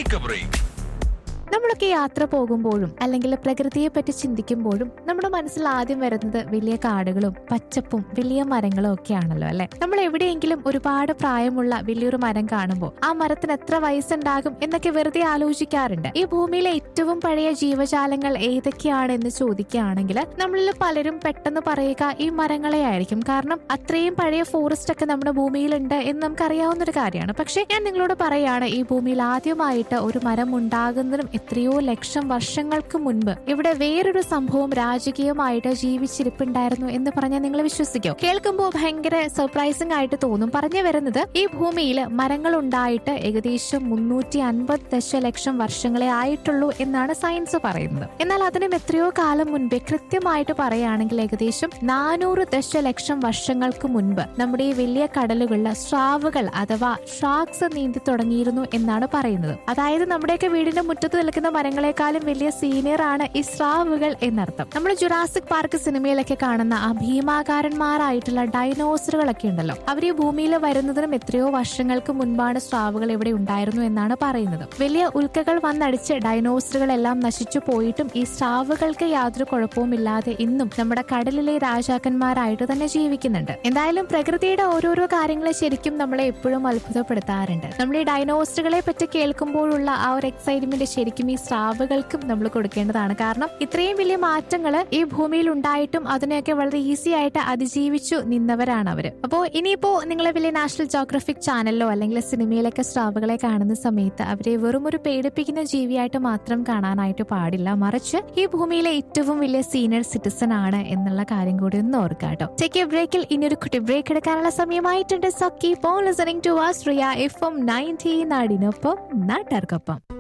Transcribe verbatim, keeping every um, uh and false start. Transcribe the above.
Take A break. നമ്മളൊക്കെ യാത്ര പോകുമ്പോഴും അല്ലെങ്കിൽ പ്രകൃതിയെ പറ്റി ചിന്തിക്കുമ്പോഴും നമ്മുടെ മനസ്സിൽ ആദ്യം വരുന്നത് വലിയ കാടുകളും പച്ചപ്പും വലിയ മരങ്ങളും ഒക്കെ ആണല്ലോ അല്ലെ. നമ്മൾ എവിടെയെങ്കിലും ഒരുപാട് പ്രായമുള്ള വലിയൊരു മരം കാണുമ്പോൾ ആ മരത്തിന് എത്ര വയസ്സുണ്ടാകും എന്നൊക്കെ വെറുതെ ആലോചിക്കാറുണ്ട്. ഈ ഭൂമിയിലെ ഏറ്റവും പഴയ ജീവജാലങ്ങൾ ഏതൊക്കെയാണ് എന്ന് ചോദിക്കുകയാണെങ്കിൽ നമ്മളിൽ പലരും പെട്ടെന്ന് പറയുക ഈ മരങ്ങളെ ആയിരിക്കും. കാരണം അത്രയും പഴയ ഫോറസ്റ്റ് ഒക്കെ നമ്മുടെ ഭൂമിയിലുണ്ട് എന്ന് നമുക്ക് അറിയാവുന്ന ഒരു കാര്യമാണ്. പക്ഷെ ഞാൻ നിങ്ങളോട് പറയാണ്, ഈ ഭൂമിയിൽ ആദ്യമായിട്ട് ഒരു മരം ഉണ്ടാകുന്നതിനും എത്രയോ ലക്ഷം വർഷങ്ങൾക്ക് മുൻപ് ഇവിടെ വേറൊരു സംഭവം രാജകീയമായിട്ട് ജീവിച്ചിരിപ്പുണ്ടായിരുന്നു എന്ന് പറഞ്ഞാൽ നിങ്ങൾ വിശ്വസിക്കോ? കേൾക്കുമ്പോൾ ഭയങ്കര സർപ്രൈസിംഗ് ആയിട്ട് തോന്നും. പറഞ്ഞു വരുന്നത്, ഈ ഭൂമിയിൽ മരങ്ങൾ ഉണ്ടായിട്ട് ഏകദേശം മുന്നൂറ്റി അൻപത് ദശലക്ഷം വർഷങ്ങളെ ആയിട്ടുള്ളൂ എന്നാണ് സയൻസ് പറയുന്നത്. എന്നാൽ അതിനും എത്രയോ കാലം മുൻപേ, കൃത്യമായിട്ട് പറയുകയാണെങ്കിൽ ഏകദേശം നാനൂറ് ദശലക്ഷം വർഷങ്ങൾക്ക് മുൻപ് നമ്മുടെ ഈ വലിയ കടലുകളിൽ സ്രാവുകൾ അഥവാ ഷാർക്സ് നീന്തി തുടങ്ങിയിരുന്നു എന്നാണ് പറയുന്നത്. അതായത് നമ്മുടെയൊക്കെ വീടിന്റെ മുറ്റത്ത് നിൽക്കുന്ന മരങ്ങളെക്കാളും വലിയ സീനിയർ ആണ് ഈ സ്രാവുകൾ എന്നർത്ഥം. നമ്മൾ ജുറാസിക് പാർക്ക് സിനിമയിലൊക്കെ കാണുന്ന ആ ഭീമാകാരന്മാരായിട്ടുള്ള ഡൈനോസറുകളൊക്കെ ഉണ്ടല്ലോ, അവർ ഈ ഭൂമിയിൽ വരുന്നതിനും എത്രയോ വർഷങ്ങൾക്ക് മുൻപാണ് സ്രാവുകൾ ഇവിടെ ഉണ്ടായിരുന്നു എന്നാണ് പറയുന്നത്. വലിയ ഉൽക്കകൾ വന്നടിച്ച് ഡൈനോസറുകളെല്ലാം നശിച്ചു പോയിട്ടും ഈ സ്രാവുകൾക്ക് യാതൊരു കുഴപ്പവുമില്ലാതെ ഇന്നും നമ്മുടെ കടലിലെ രാജാക്കന്മാരായിട്ട് തന്നെ ജീവിക്കുന്നുണ്ട്. എന്തായാലും പ്രകൃതിയുടെ ഓരോരോ കാര്യങ്ങൾ ശരിക്കും നമ്മളെ എപ്പോഴും അത്ഭുതപ്പെടുത്താറുണ്ട്. നമ്മൾ ഈ ഡൈനോസറുകളെ പറ്റി കേൾക്കുമ്പോഴുള്ള ആ ഒരു എക്സൈറ്റ്മെന്റ് ശരിക്കും ഈ സ്രാവുകൾക്കും നമ്മൾ കൊടുക്കേണ്ടതാണ്. കാരണം ഇത്രയും വലിയ മാറ്റങ്ങൾ ഈ ഭൂമിയിൽ ഉണ്ടായിട്ടും അതിനെയൊക്കെ വളരെ ഈസി ആയിട്ട് അതിജീവിച്ചു നിന്നവരാണ് അവര്. അപ്പോ ഇനിയിപ്പോ നിങ്ങളെ വലിയ നാഷണൽ ജോഗ്രഫിക് ചാനലിലോ അല്ലെങ്കിൽ സിനിമയിലൊക്കെ സ്രാവുകളെ കാണുന്ന സമയത്ത് അവരെ വെറും ഒരു പേടിപ്പിക്കുന്ന ജീവിയായിട്ട് മാത്രം കാണാനായിട്ട് പാടില്ല. മറിച്ച് ഈ ഭൂമിയിലെ ഏറ്റവും വലിയ സീനിയർ സിറ്റിസൺ ആണ് എന്നുള്ള കാര്യം കൂടി ഒന്ന് ഓർക്കാട്ടോ. ടേക്ക് എ ബ്രേക്കിൽ ഇനിയൊരു കുട്ടി ബ്രേക്ക് എടുക്കാനുള്ള സമയമായിട്ടുണ്ട്. So keep on listening to us Riya F M ninety നാടിനൊപ്പം നാട്ടാർക്കൊപ്പം.